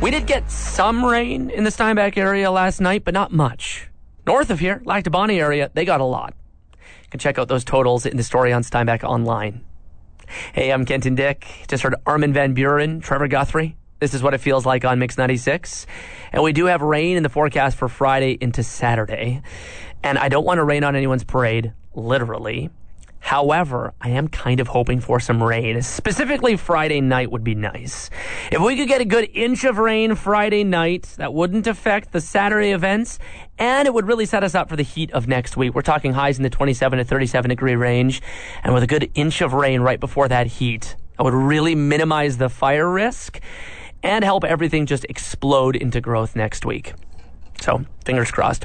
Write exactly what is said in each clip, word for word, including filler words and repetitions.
We did get some rain in the Steinbach area last night, but not much. North of here, Lac du Bonnet area, they got a lot. You can check out those totals in the story on Steinbach Online. Hey, I'm Kenton Dick. Just heard Armin van Buren, Trevor Guthrie. This is what it feels like on Mix ninety-six. And we do have rain in the forecast for Friday into Saturday. And I don't want to rain on anyone's parade, literally. However, I am kind of hoping for some rain. Specifically, Friday night would be nice. If we could get a good inch of rain Friday night, that wouldn't affect the Saturday events, and it would really set us up for the heat of next week. We're talking highs in the twenty-seven to thirty-seven degree range, and with a good inch of rain right before that heat, that would really minimize the fire risk and help everything just explode into growth next week. So, fingers crossed.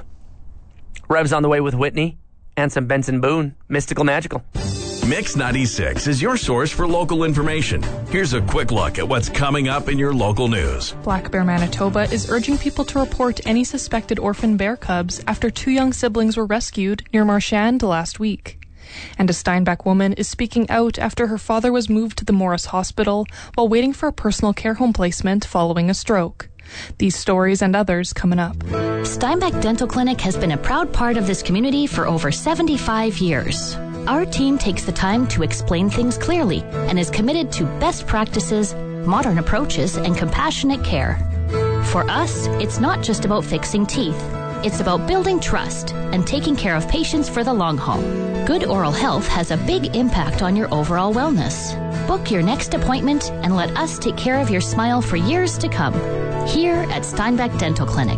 Rev's on the way with Whitney. And some Benson Boone, Mystical Magical. Mix ninety-six is your source for local information. Here's a quick look at what's coming up in your local news. Black Bear Manitoba is urging people to report any suspected orphan bear cubs after two young siblings were rescued near Marchand last week. And a Steinbach woman is speaking out after her father was moved to the Morris Hospital while waiting for a personal care home placement following a stroke. These stories and others coming up. Steinbach Dental Clinic has been a proud part of this community for over seventy-five years. Our team takes the time to explain things clearly and is committed to best practices, modern approaches, and compassionate care. For us, it's not just about fixing teeth. It's about building trust and taking care of patients for the long haul. Good oral health has a big impact on your overall wellness. Book your next appointment and let us take care of your smile for years to come. Here at Steinbach Dental Clinic.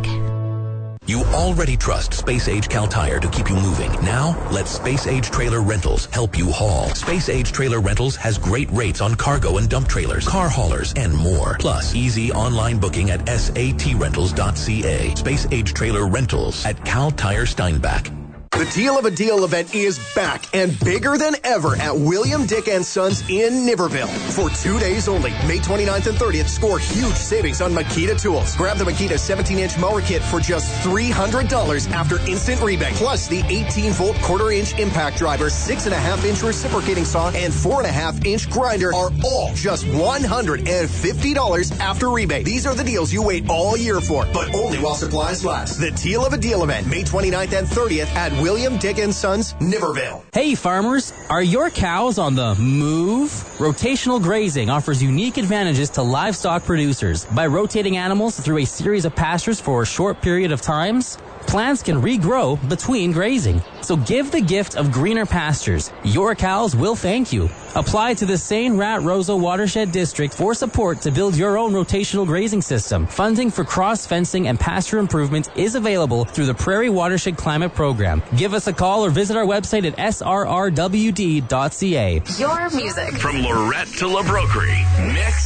You already trust Space Age Cal Tire to keep you moving. Now, let Space Age Trailer Rentals help you haul. Space Age Trailer Rentals has great rates on cargo and dump trailers, car haulers, and more. Plus, easy online booking at S A T rentals dot C A. Space Age Trailer Rentals at Cal Tire Steinbach. The Deal of a Deal event is back and bigger than ever at William Dick and Sons in Niverville. For two days only, May twenty-ninth and thirtieth, score huge savings on Makita tools. Grab the Makita seventeen inch mower kit for just three hundred dollars after instant rebate. Plus the eighteen volt quarter inch impact driver, six point five inch reciprocating saw, and four point five inch grinder are all just one hundred fifty dollars after rebate. These are the deals you wait all year for, but only while supplies last. The Deal of a Deal event, May twenty-ninth and thirtieth at William Dick and Sons, Niverville. Hey farmers, are your cows on the move? Rotational grazing offers unique advantages to livestock producers. By rotating animals through a series of pastures for a short period of times, plants can regrow between grazing. So give the gift of greener pastures. Your cows will thank you. Apply to the Saint Rat Roseau Watershed District for support to build your own rotational grazing system. Funding for cross-fencing and pasture improvement is available through the Prairie Watershed Climate Program. Give us a call or visit our website at S R R W D dot C A. Your music. From Lorette to La Broquerie, Mix